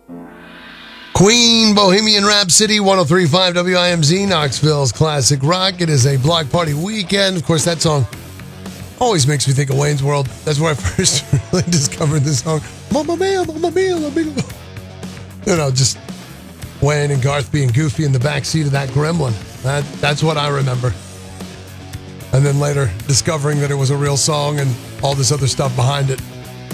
Queen, Bohemian Rhapsody, 103.5 WIMZ, Knoxville's classic rock. It is a block party weekend. Of course, that song always makes me think of Wayne's World. That's where I first really discovered this song. Mamma mia, mamma mia, mamma mia. You know, just Wayne and Garth being goofy in the backseat of that Gremlin. That's what I remember. And then later discovering that it was a real song and all this other stuff behind it.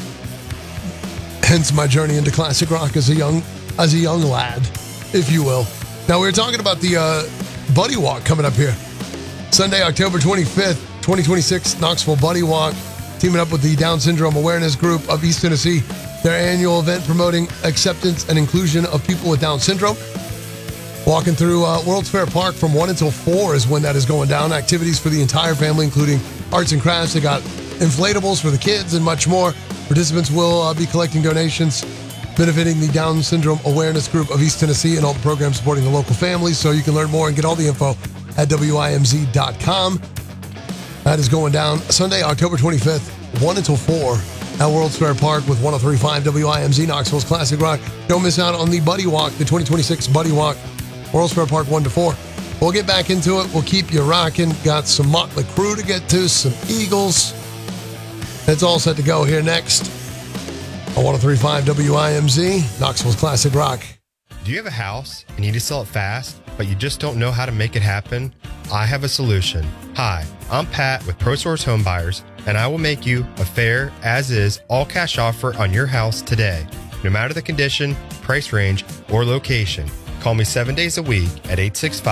Hence my journey into classic rock as a young lad, if you will. Now, we were talking about the Buddy Walk coming up here. Sunday, October 25th, 2026, Knoxville Buddy Walk, teaming up with the Down Syndrome Awareness Group of East Tennessee. Their annual event promoting acceptance and inclusion of people with Down syndrome. Walking through World's Fair Park from 1 until 4 is when that is going down. Activities for the entire family, including arts and crafts. They got inflatables for the kids and much more. Participants will be collecting donations benefiting the Down Syndrome Awareness Group of East Tennessee and all the programs supporting the local families. So you can learn more and get all the info at WIMZ.com. That is going down Sunday, October 25th, 1 until 4 at World's Fair Park with 103.5 WIMZ, Knoxville's classic rock. Don't miss out on the Buddy Walk, the 2026 Buddy Walk, World's Fair Park 1 to 4. We'll get back into it. We'll keep you rocking. Got some Motley Crue to get to, some Eagles. It's all set to go here next on 103.5 WIMZ, Knoxville's classic rock. Do you have a house and you need to sell it fast, but you just don't know how to make it happen? I have a solution. Hi, I'm Pat with ProSource Home Buyers, and I will make you a fair, as-is, all-cash offer on your house today, no matter the condition, price range, or location. Call me 7 days a week at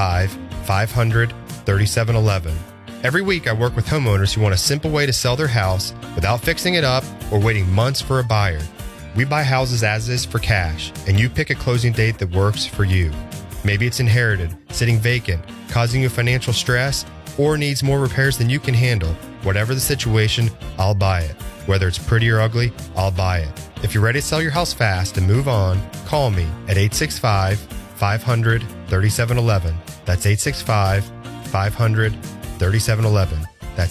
865-500-3711. Every week, I work with homeowners who want a simple way to sell their house without fixing it up or waiting months for a buyer. We buy houses as is for cash, and you pick a closing date that works for you. Maybe it's inherited, sitting vacant, causing you financial stress, or needs more repairs than you can handle. Whatever the situation, I'll buy it. Whether it's pretty or ugly, I'll buy it. If you're ready to sell your house fast and move on, call me at 865-500-3711. That's 865-500-3711. That's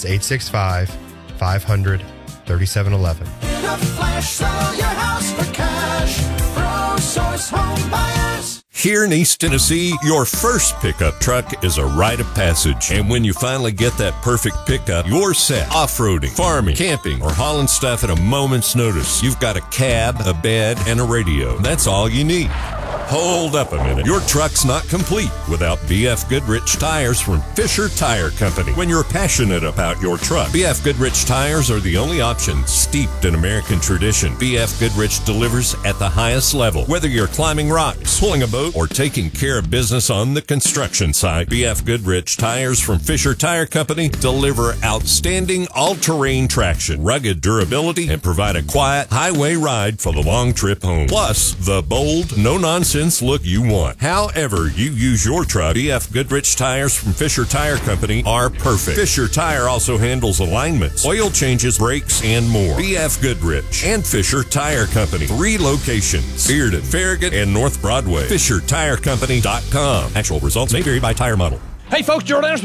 865-500-3711. In a flash, sell your house for cash. ProSource Home Buyers. Here in East Tennessee, your first pickup truck is a rite of passage. And when you finally get that perfect pickup, you're set. Off-roading, farming, camping, or hauling stuff at a moment's notice. You've got a cab, a bed, and a radio. That's all you need. Hold up a minute. Your truck's not complete without BF Goodrich Tires from Fisher Tire Company. When you're passionate about your truck, BF Goodrich Tires are the only option steeped in American tradition. BF Goodrich delivers at the highest level. Whether you're climbing rocks, pulling a boat, or taking care of business on the construction site, BF Goodrich Tires from Fisher Tire Company deliver outstanding all-terrain traction, rugged durability, and provide a quiet highway ride for the long trip home. Plus, the bold, no-nonsense look you want. However you use your truck, BF Goodrich Tires from Fisher Tire Company are perfect. Fisher Tire also handles alignments, oil changes, brakes, and more. BF Goodrich and Fisher Tire Company. 3 locations: Bearden, Farragut, and North Broadway. FisherTireCompany.com. Actual results may vary by tire model. Hey folks, Gerald Anderson